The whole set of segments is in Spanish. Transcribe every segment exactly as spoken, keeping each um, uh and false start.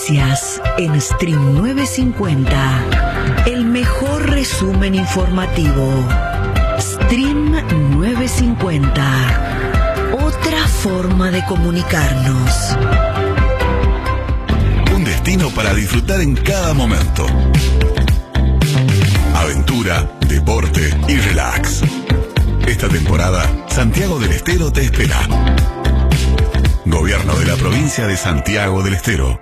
noticias en Stream novecientos cincuenta. El mejor resumen informativo. Stream novecientos cincuenta. Otra forma de comunicarnos. Un destino para disfrutar en cada momento. Aventura, deporte y relax. Esta temporada, Santiago del Estero te espera. Gobierno de la provincia de Santiago del Estero.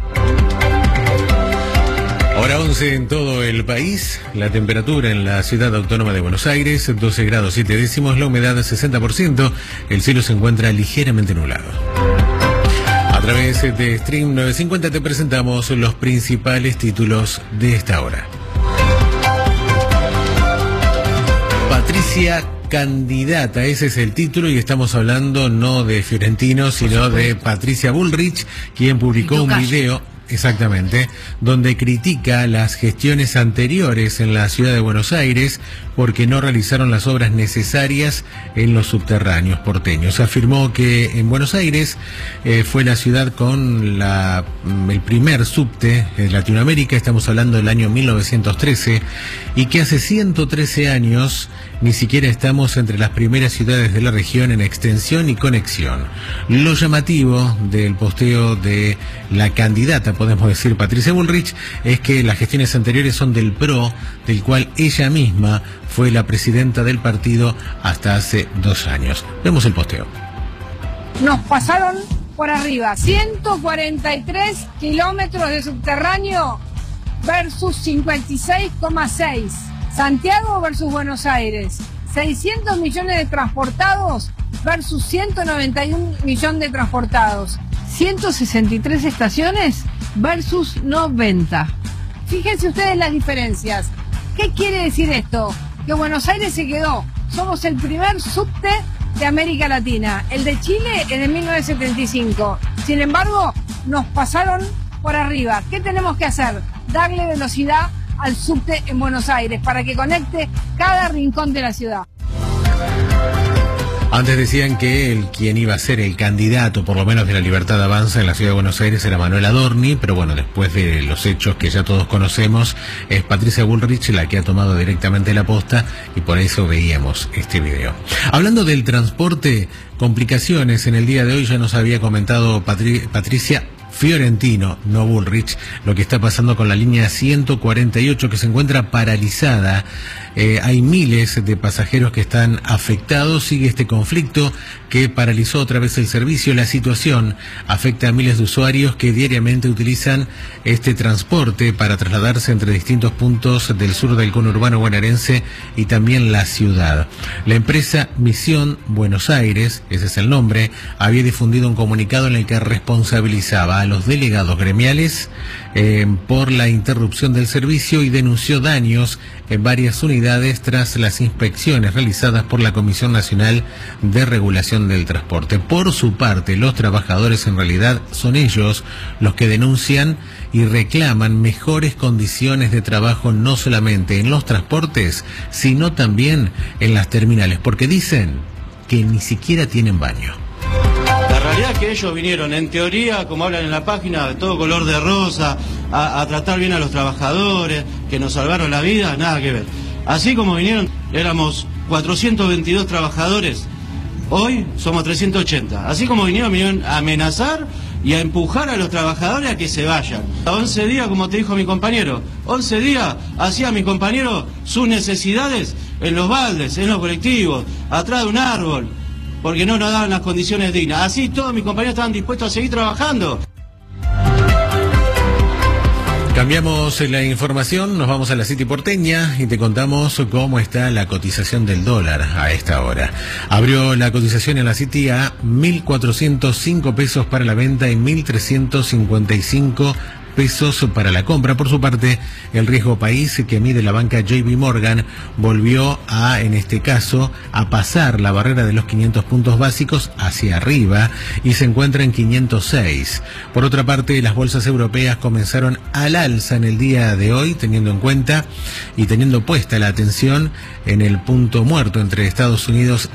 Hora once en todo el país. La temperatura en la ciudad autónoma de Buenos Aires, doce grados siete décimos, la humedad sesenta por ciento. El cielo se encuentra ligeramente nublado. A través de Stream novecientos cincuenta te presentamos los principales títulos de esta hora. Patricia candidata, ese es el título, y estamos hablando no de Fiorentino, sino de Patricia Bullrich, quien publicó un video, exactamente, donde critica las gestiones anteriores en la ciudad de Buenos Aires porque no realizaron las obras necesarias en los subterráneos porteños. Afirmó que en Buenos Aires eh, fue la ciudad con la, el primer subte en Latinoamérica, estamos hablando del año mil novecientos trece, y que hace ciento trece años ni siquiera estamos entre las primeras ciudades de la región en extensión y conexión. Lo llamativo del posteo de la candidata, podemos decir, Patricia Bullrich, es que las gestiones anteriores son del P R O, del cual ella misma fue la presidenta del partido hasta hace dos años. Vemos el posteo. Nos pasaron por arriba ciento cuarenta y tres kilómetros de subterráneo versus cincuenta y seis coma seis. Santiago versus Buenos Aires. seiscientos millones de transportados versus ciento noventa y un millones de transportados. ciento sesenta y tres estaciones versus noventa. Fíjense ustedes las diferencias. ¿Qué quiere decir esto? Que Buenos Aires se quedó. Somos el primer subte de América Latina. El de Chile en el mil novecientos setenta y cinco. Sin embargo, nos pasaron por arriba. ¿Qué tenemos que hacer? Darle velocidad al subte en Buenos Aires para que conecte cada rincón de la ciudad. Antes decían que el quien iba a ser el candidato, por lo menos de la Libertad Avanza en la ciudad de Buenos Aires, era Manuel Adorni, pero bueno, después de los hechos que ya todos conocemos, es Patricia Bullrich la que ha tomado directamente la posta, y por eso veíamos este video. Hablando del transporte, complicaciones en el día de hoy, ya nos había comentado Patri- Patricia Fiorentino, no Bullrich, lo que está pasando con la línea ciento cuarenta y ocho, que se encuentra paralizada. Eh, hay miles de pasajeros que están afectados, sigue este conflicto que paralizó otra vez el servicio. La situación afecta a miles de usuarios que diariamente utilizan este transporte para trasladarse entre distintos puntos del sur del conurbano bonaerense y también la ciudad. La empresa Misión Buenos Aires, ese es el nombre, había difundido un comunicado en el que responsabilizaba a los delegados gremiales eh, por la interrupción del servicio y denunció daños en varias unidades tras las inspecciones realizadas por la Comisión Nacional de Regulación del Transporte. Por su parte, los trabajadores en realidad son ellos los que denuncian y reclaman mejores condiciones de trabajo, no solamente en los transportes, sino también en las terminales, porque dicen que ni siquiera tienen baño. La realidad es que ellos vinieron, en teoría, como hablan en la página, de todo color de rosa, a, a tratar bien a los trabajadores, que nos salvaron la vida, nada que ver. Así como vinieron, éramos cuatrocientos veintidós trabajadores, hoy somos trescientos ochenta. Así como vinieron, vinieron a amenazar y a empujar a los trabajadores a que se vayan. A once días, como te dijo mi compañero, once días hacía mi compañero sus necesidades en los baldes, en los colectivos, atrás de un árbol, porque no nos daban las condiciones dignas. Así todos mis compañeros estaban dispuestos a seguir trabajando. Cambiamos la información, nos vamos a la City porteña y te contamos cómo está la cotización del dólar a esta hora. Abrió la cotización en la City a mil cuatrocientos cinco pesos para la venta y mil trescientos cincuenta y cinco pesos para la compra. Por su parte, el riesgo país que mide la banca J P Morgan volvió a, en este caso, a pasar la barrera de los quinientos puntos básicos hacia arriba y se encuentra en quinientos seis. Por otra parte, las bolsas europeas comenzaron al alza en el día de hoy, teniendo en cuenta y teniendo puesta la atención en el punto muerto entre Estados Unidos